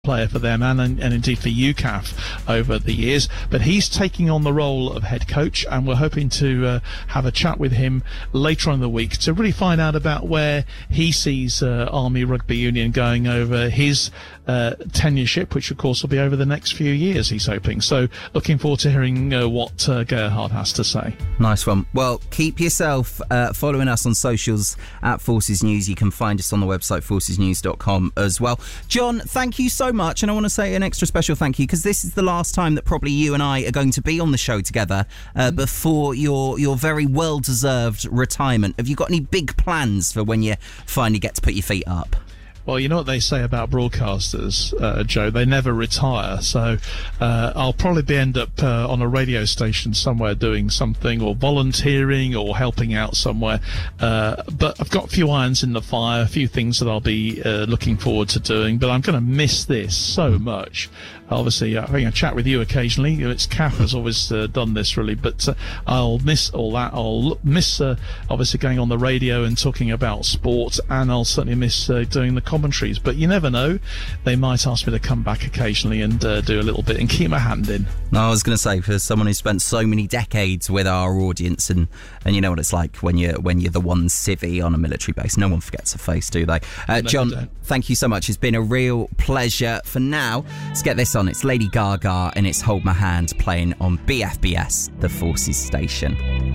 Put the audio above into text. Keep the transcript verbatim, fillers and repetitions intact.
player for them and, and and indeed for U C A F over the years, but he's taking on the role of head coach, and we're hoping to uh, have a chat with him later on in the week to really find out about where he sees uh, Army Rugby Union going over his uh, tenureship, which of course will be over the next few years, he's hoping. So looking forward to hearing uh, what uh, Gerhard has to say. Nice one. Well, keep yourself uh, following us on socials at Forces News. You can find us on the website forces news dot com as well. John, thank you so much, and I want to say an extra special thank you because this is the last time that probably you and I are going to be on the show together uh, before your your very well-deserved retirement. Have you got any big plans for when you finally get to put your feet up? Well, you know what they say about broadcasters, uh, Joe, they never retire, so uh, I'll probably be end up uh, on a radio station somewhere doing something, or volunteering or helping out somewhere, uh, but I've got a few irons in the fire, a few things that I'll be uh, looking forward to doing, but I'm going to miss this so much. Obviously, uh, having a chat with you occasionally. It's C A F has always uh, done this, really, but uh, I'll miss all that. I'll miss, uh, obviously, going on the radio and talking about sport, and I'll certainly miss uh, doing the commentaries. But you never know. They might ask me to come back occasionally and uh, do a little bit and keep my hand in. No, I was going to say, for someone who spent so many decades with our audience, and, and you know what it's like when you're, when you're the one civvy on a military base. No one forgets a face, do they? Uh, no, John, don't. Thank you so much. It's been a real pleasure. For now, let's get this on. It's Lady Gaga and it's Hold My Hand playing on B F B S, the Forces station.